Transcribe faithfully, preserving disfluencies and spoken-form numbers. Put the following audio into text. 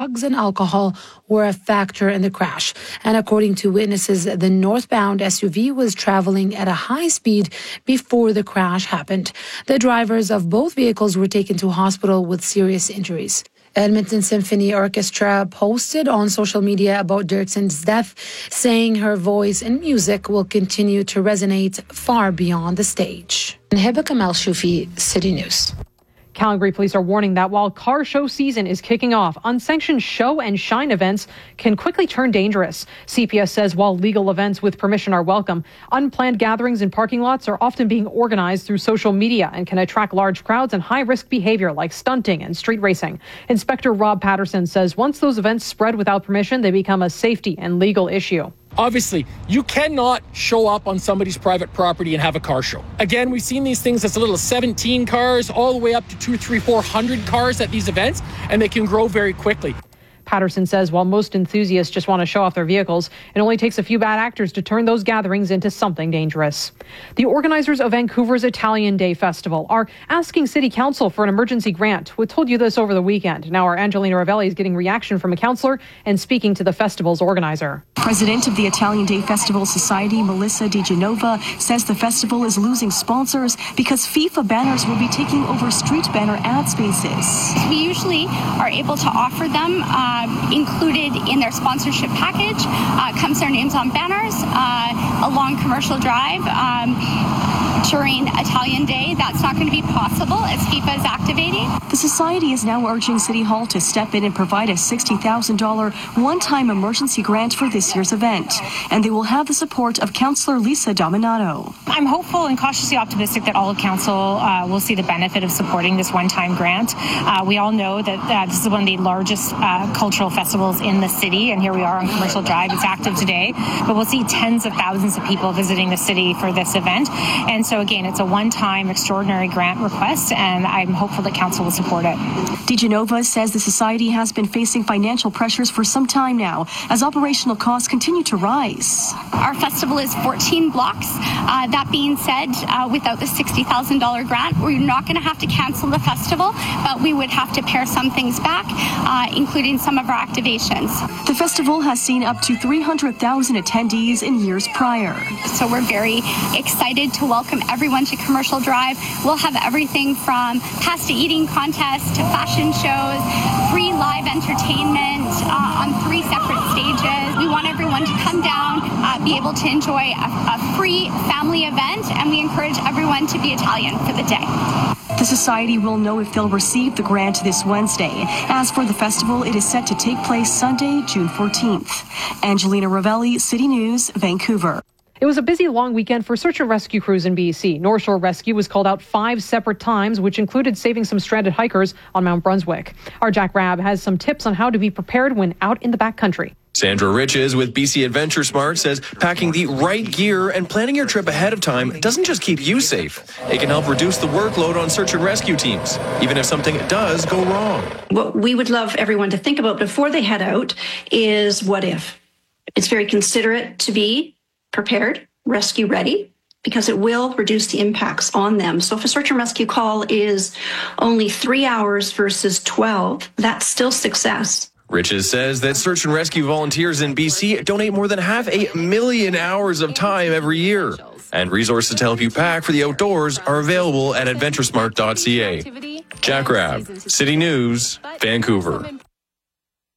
drugs and alcohol were a factor in the crash. And according to witnesses, the northbound S U V was traveling at a high speed before the crash happened. The drivers of both vehicles were taken to hospital with serious injuries. Edmonton Symphony Orchestra posted on social media about Dirksen's death, saying her voice and music will continue to resonate far beyond the stage. Hiba Kamal Shufi, City News. Calgary police are warning that while car show season is kicking off, unsanctioned show and shine events can quickly turn dangerous. C P S says while legal events with permission are welcome, unplanned gatherings in parking lots are often being organized through social media and can attract large crowds and high-risk behavior like stunting and street racing. Inspector Rob Patterson says once those events spread without permission, they become a safety and legal issue. Obviously, you cannot show up on somebody's private property and have a car show. Again, we've seen these things as little as seventeen cars all the way up to two, three, four hundred cars at these events, and they can grow very quickly. Patterson says while most enthusiasts just want to show off their vehicles, it only takes a few bad actors to turn those gatherings into something dangerous. The organizers of Vancouver's Italian Day Festival are asking City Council for an emergency grant. We told you this over the weekend. Now our Angelina Ravelli is getting reaction from a councillor and speaking to the festival's organizer. President of the Italian Day Festival Society, Melissa Di Genova, says the festival is losing sponsors because FIFA banners will be taking over street banner ad spaces. We usually are able to offer them uh, included in their sponsorship package. Uh, comes their names on banners uh, along Commercial Drive. Um, during Italian Day, that's not going to be possible as FIFA is activating. The Society is now urging City Hall to step in and provide a sixty thousand dollars one-time emergency grant for this year's event. And they will have the support of Councillor Lisa Dominato. I'm hopeful and cautiously optimistic that all of Council uh, will see the benefit of supporting this one-time grant. Uh, we all know that uh, this is one of the largest uh, cultural festivals in the city, and here we are on Commercial Drive. It's active today, but we'll see tens of thousands of people visiting the city for this event. And so again, it's a one-time extraordinary grant request, and I'm hopeful that Council will support it. Di Genova says the Society has been facing financial pressures for some time now as operational costs continue to rise. Our festival is fourteen blocks. Uh, that being said, uh, without the sixty thousand dollars grant, we're not going to have to cancel the festival, but we would have to pare some things back, uh, including some of our activations. The festival has seen up to three hundred thousand attendees in years prior. So we're very excited to welcome everyone to Commercial Drive. We'll have everything from pasta eating contests to fashion shows, free live entertainment uh, on three separate stages. We want everyone to come down, uh, be able to enjoy a, a free family event, and we encourage everyone to be Italian for the day. The Society will know if they'll receive the grant this Wednesday. As for the festival, it is set to take place Sunday, June fourteenth. Angelina Ravelli, City News, Vancouver. It was a busy, long weekend for search and rescue crews in B C. North Shore Rescue was called out five separate times, which included saving some stranded hikers on Mount Brunswick. Our Jack Rabb has some tips on how to be prepared when out in the backcountry. Sandra Riches with B C Adventure Smart says packing the right gear and planning your trip ahead of time doesn't just keep you safe. It can help reduce the workload on search and rescue teams, even if something does go wrong. What we would love everyone to think about before they head out is what if. It's very considerate to be prepared, rescue ready, because it will reduce the impacts on them. So if a search and rescue call is only three hours versus twelve, that's still success. Riches says that search and rescue volunteers in B C donate more than half a million hours of time every year. And resources to help you pack for the outdoors are available at adventure smart dot c a. Jack Rabb, City News, Vancouver.